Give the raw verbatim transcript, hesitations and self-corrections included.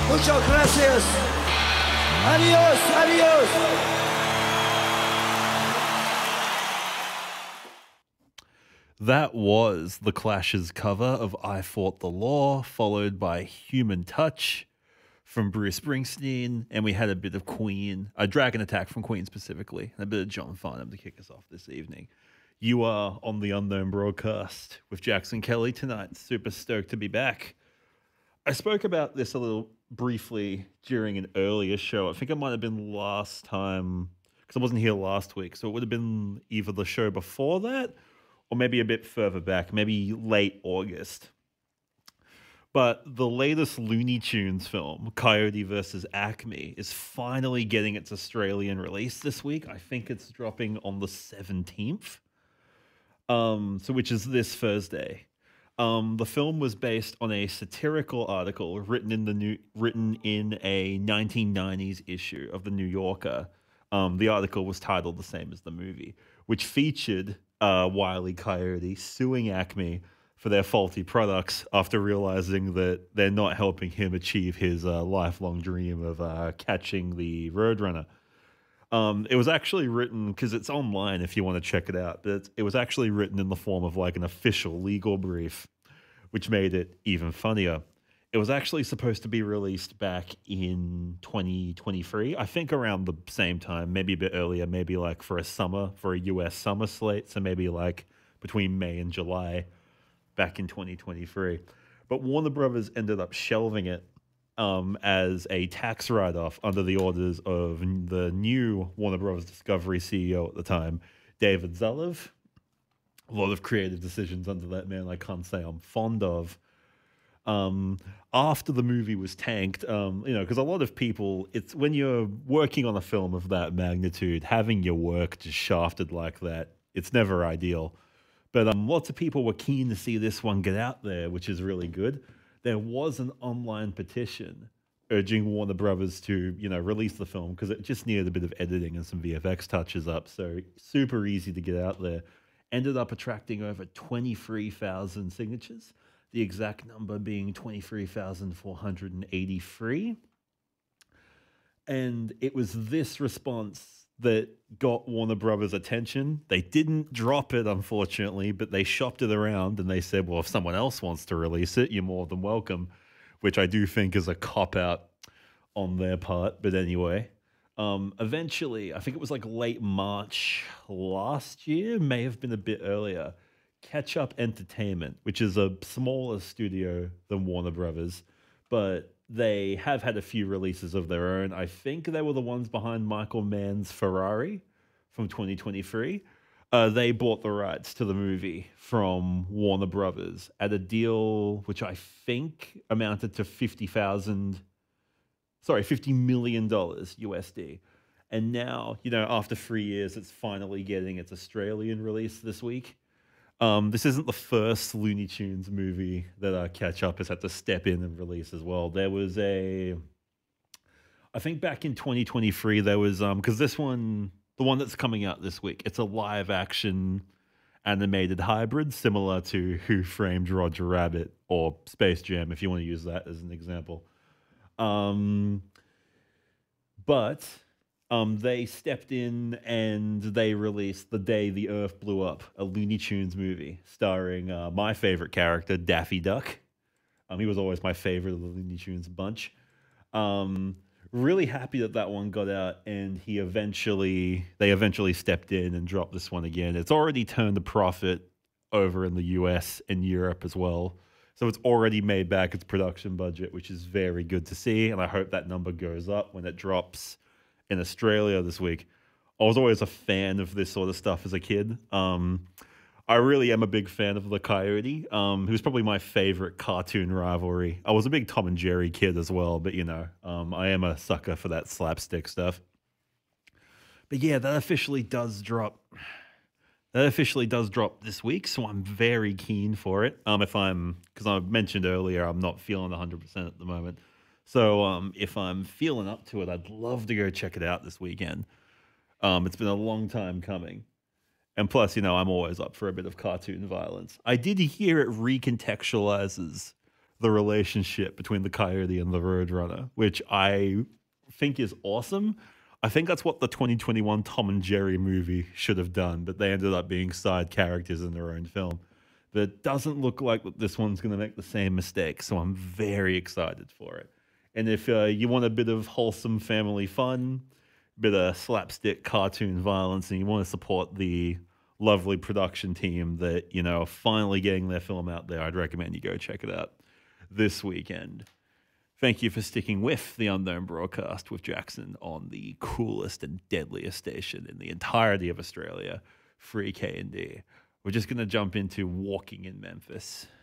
Muchas gracias. Adios, adios. That was The Clash's cover of I Fought the Law, followed by Human Touch from Bruce Springsteen, and we had a bit of Queen, a Dragon Attack from Queen specifically, and a bit of John Farnham to kick us off this evening. You are on the Unknown Broadcast with Jackson Kelly tonight. Super stoked to be back. I spoke about this a little briefly during an earlier show. I think it might have been last time, because I wasn't here last week, so it would have been either the show before that or maybe a bit further back, maybe late August. But the latest Looney Tunes film, Coyote versus Acme, is finally getting its Australian release this week. I think it's dropping on the seventeenth, um, so which is this Thursday. Um, the film was based on a satirical article written in the new, written in a nineteen nineties issue of the New Yorker. Um, the article was titled the same as the movie, which featured uh, Wile E. Coyote suing Acme for their faulty products after realizing that they're not helping him achieve his uh, lifelong dream of uh, catching the Roadrunner. Um, it was actually written, because it's online if you want to check it out, but it, it was actually written in the form of like an official legal brief, which made it even funnier. It was actually supposed to be released back in twenty twenty-three, I think around the same time, maybe a bit earlier, maybe like for a summer, for a U S summer slate, so maybe like between May and July back in twenty twenty-three. But Warner Brothers ended up shelving it um, as a tax write-off under the orders of the new Warner Brothers Discovery C E O at the time, David Zaslav. A lot of creative decisions under that man I can't say I'm fond of. Um, after the movie was tanked, um, you know, because a lot of people, it's when you're working on a film of that magnitude, having your work just shafted like that, it's never ideal. But um, lots of people were keen to see this one get out there, which is really good. There was an online petition urging Warner Brothers to, you know, release the film because it just needed a bit of editing and some V F X touches up. So super easy to get out there. Ended up attracting over twenty-three thousand signatures, the exact number being twenty-three thousand four hundred eighty-three. And it was this response that got Warner Brothers' attention. They didn't drop it, unfortunately, but they shopped it around and they said, well, if someone else wants to release it, you're more than welcome, which I do think is a cop-out on their part. But anyway, um, eventually, I think it was like late March last year, may have been a bit earlier, Catch Up Entertainment, which is a smaller studio than Warner Brothers, but they have had a few releases of their own. I think they were the ones behind Michael Mann's Ferrari from twenty twenty-three. Uh, they bought the rights to the movie from Warner Brothers at a deal which I think amounted to fifty thousand, sorry, fifty million dollars U S D. And now, you know, after three years, it's finally getting its Australian release this week. Um, this isn't the first Looney Tunes movie that uh, Catch Up has had to step in and release as well. There was a, I think back in twenty twenty-three, there was, um, because this one, the one that's coming out this week, it's a live action animated hybrid similar to Who Framed Roger Rabbit or Space Jam, if you want to use that as an example. Um, but Um, they stepped in and they released The Day the Earth Blew Up, a Looney Tunes movie starring uh, my favorite character, Daffy Duck. Um, he was always my favorite of the Looney Tunes bunch. Um, really happy that that one got out, and he eventually, they eventually stepped in and dropped this one again. It's already turned a profit over in the U S and Europe as well. So it's already made back its production budget, which is very good to see. And I hope that number goes up when it drops in Australia this week. I was always a fan of this sort of stuff as a kid. Um, I really am a big fan of the Coyote, um, who's probably my favorite cartoon rivalry. I was a big Tom and Jerry kid as well, but you know, um, I am a sucker for that slapstick stuff. But yeah, that officially does drop. That officially does drop this week, so I'm very keen for it. Um, if I'm, because I mentioned earlier, I'm not feeling one hundred percent at the moment. So um, if I'm feeling up to it, I'd love to go check it out this weekend. Um, it's been a long time coming. And plus, you know, I'm always up for a bit of cartoon violence. I did hear it recontextualizes the relationship between the Coyote and the Roadrunner, which I think is awesome. I think that's what the twenty twenty-one Tom and Jerry movie should have done, but they ended up being side characters in their own film. But it doesn't look like this one's going to make the same mistake, so I'm very excited for it. And if uh, you want a bit of wholesome family fun, bit of slapstick cartoon violence, and you want to support the lovely production team that, you know, are finally getting their film out there, I'd recommend you go check it out this weekend. Thank you for sticking with the Unknown Broadcast with Jackson on the coolest and deadliest station in the entirety of Australia, Free K and D. We're just going to jump into Walking in Memphis.